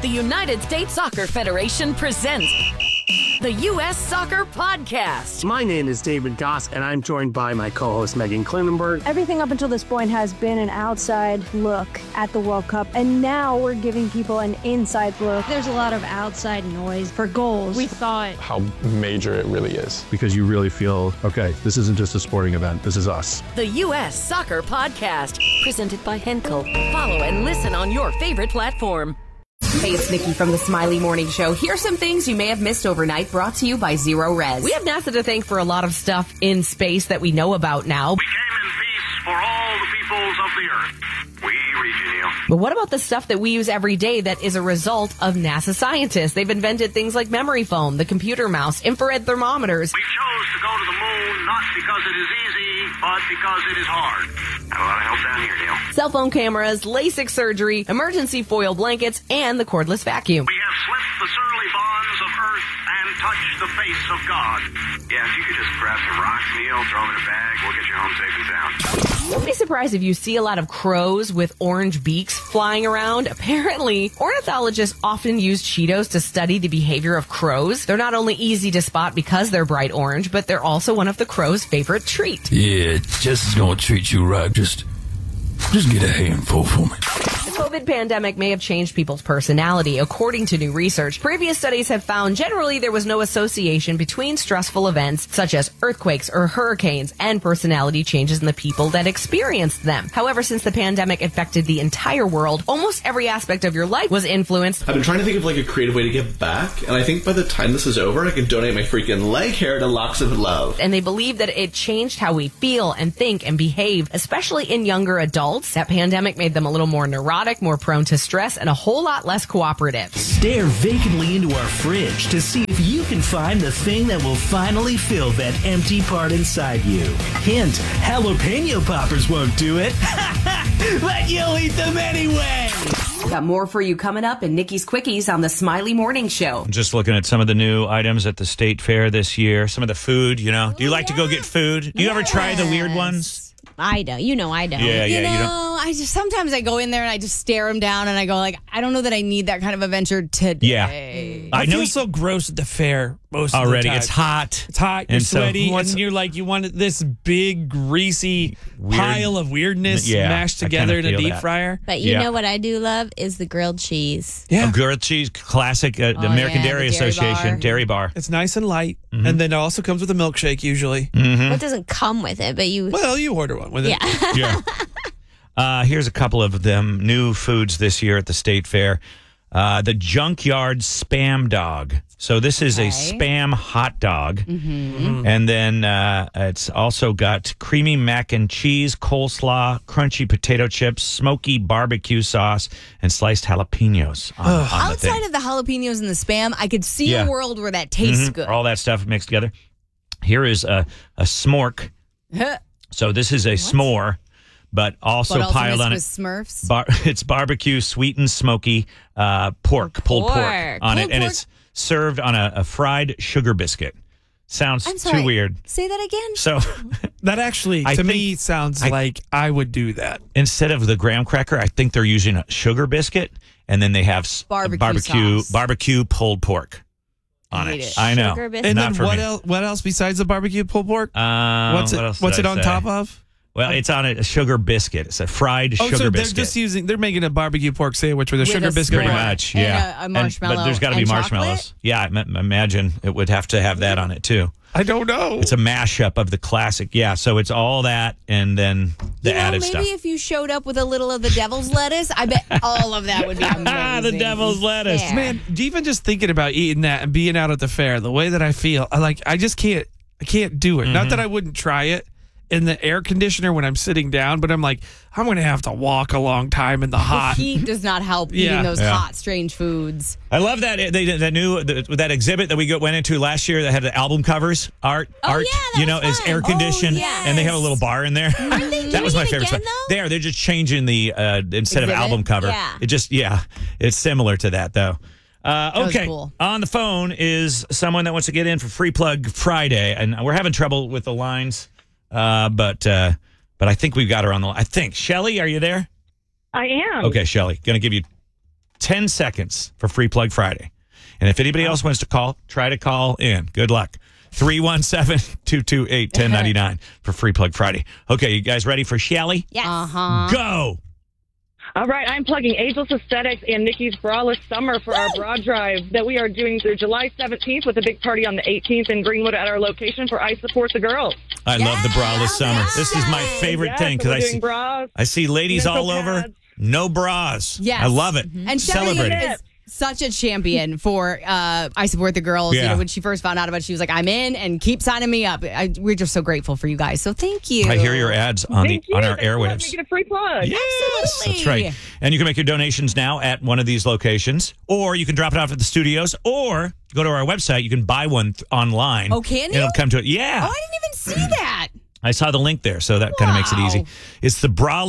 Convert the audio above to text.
The United States Soccer Federation presents the U.S. Soccer Podcast. My name is David Goss, and I'm joined by my co-host Megan Klinenberg. Everything up until this point has been an outside look at the World Cup, and now we're giving people an inside look. There's a lot of outside noise for goals. We thought how major it really is. Because you really feel, okay, this isn't just a sporting event, this is us. The U.S. Soccer Podcast, presented by Henkel. Follow and listen on your favorite platform. Hey, it's Nikki from the Smiley Morning Show. Here's some things you may have missed overnight, brought to you by Zero Res. We have NASA to thank for a lot of stuff in space that we know about now. We came in peace for all the peoples of the earth. We read you, Neil. But what about the stuff that we use every day that is a result of NASA scientists? They've invented things like memory foam, the computer mouse, infrared thermometers. We chose to go to the moon not because it is easy, but because it is hard. Got a lot of help down here, Neil. Cell phone cameras, LASIK surgery, emergency foil blankets, and the cordless vacuum. We have slipped the surly bonds of earth and touched the face of God. Yeah, if you could just grab some rocks, Neil, throw them in a bag, we'll get you home safe and sound. Don't be surprised if you see a lot of crows with orange beaks flying around. Apparently, ornithologists often use Cheetos to study the behavior of crows. They're not only easy to spot because they're bright orange, but they're also one of the crow's favorite treats. Yeah, Jess is gonna treat you right. Just get a handful for me. The COVID pandemic may have changed people's personality, according to new research. Previous studies have found generally there was no association between stressful events such as earthquakes or hurricanes and personality changes in the people that experienced them. However, since the pandemic affected the entire world, almost every aspect of your life was influenced. I've been trying to think of like a creative way to give back, and I think by the time this is over, I can donate my freaking leg hair to Locks of Love. And they believe that it changed how we feel and think and behave, especially in younger adults. That pandemic made them a little more neurotic, more prone to stress, and a whole lot less cooperative. Stare vacantly into our fridge to see if you can find the thing that will finally fill that empty part inside you. Hint, jalapeno poppers won't do it, but you'll eat them anyway. Got more for you coming up in Nikki's Quickies on the Smiley Morning Show. I'm just looking at some of the new items at the state fair this year. Some of the food, you know. Do you like to go get food? Do you ever try the weird ones? I don't. You know I don't. Yeah, you you don't. I just sometimes I go in there and I just stare them down and I go like, I don't know that I need that kind of adventure today. Yeah. I feel so gross at the fair most of the time. It's hot. It's hot. You're And so sweaty, what's- and you're like, you want this big greasy pile of weirdness mashed I together in kinda a feel deep that. fryer. But you know what I do love is the grilled cheese. Yeah. Grilled cheese, classic, the American Dairy the dairy Association, bar. Dairy Bar. It's nice and light, and then it also comes with a milkshake usually. Well, it doesn't come with it, but you. Well, you order one with it. Yeah. Yeah. Here's a couple of them new foods this year at the state fair. The Junkyard Spam Dog. So this is a Spam hot dog. And then it's also got creamy mac and cheese, coleslaw, crunchy potato chips, smoky barbecue sauce, and sliced jalapenos on the Outside thing. of the jalapenos and the Spam, I could see a world where that tastes good. All that stuff mixed together. Here is a smork. So this is a s'more, but also piled on it. with Smurfs. It's barbecue, sweet and smoky pulled pork on it, and it's served on a fried sugar biscuit. Sounds I'm sorry. too weird. Say that again. So That actually, I to think- me, sounds like I would do that. instead of the graham cracker, I think they're using a sugar biscuit, and then they have Barbecue sauce. barbecue pulled pork on hate it. it. I know. Sugar biscuit. And Not then for what me. else? What else besides the barbecue pulled pork? What What's else it did I on say? top of? Well, it's on a sugar biscuit. It's a fried Oh, sugar so they're biscuit. just they're making a barbecue pork sandwich with a sugar biscuit. Pretty bread. much, And yeah. a marshmallow but there's got to be and marshmallows. chocolate? Yeah, I imagine it would have to have that on it too. I don't know. It's a mashup of the classic. Yeah, so it's all that and then the added maybe stuff. if you showed up with a little of the devil's lettuce, I bet all of that would be amazing. The devil's lettuce. Yeah. Man, even just thinking about eating that and being out at the fair, the way that I feel, I just can't. I can't do it. Not that I wouldn't try it in the air conditioner when I'm sitting down, but I'm like, I'm going to have to walk a long time in the hot. The heat does not help eating those hot, strange foods. I love that that exhibit that we went into last year that had the album covers art. Yeah, that was is fun. air conditioned, yes. and they have a little bar in there. Aren't they That was doing my it favorite again, stuff. though? They're just changing the instead of Exhibit? album cover. Yeah. It just it's similar to that though. was Okay, cool. on the phone is someone that wants to get in for Free Plug Friday, and we're having trouble with the lines, but I think we've got her on the line. I think Shelly, are you there? I am. Okay, Shelly, gonna give you 10 seconds for Free Plug Friday. And if anybody else wants to call, try to call in. Good luck. 317-228-1099 for Free Plug Friday. Okay, you guys ready for Shelly? Yes. Go. All right, I'm plugging Ageless Aesthetics and Nikki's Braless Summer for our broad drive that we are doing through July 17th with a big party on the 18th in Greenwood at our location for I Support the Girls. I love the braless summer. This is my favorite thing because I see ladies mental all over, pads. no bras. Yes. I love it. And Shelly Celebrate it. is such a champion for I Support the Girls. Yeah. You know, when she first found out about it, she was like, I'm in and keep signing me up. We're just so grateful for you guys. So thank you. I hear your ads on Thank you. on our Thanks for letting airwaves. me get a free plug. Yes, that's right. And you can make your donations now at one of these locations, or you can drop it off at the studios, or go to our website. You can buy one online. Oh, can you? It'll come to it. Yeah. Oh, I didn't even see that. I saw the link there, so that kind of makes it easy. It's the Bra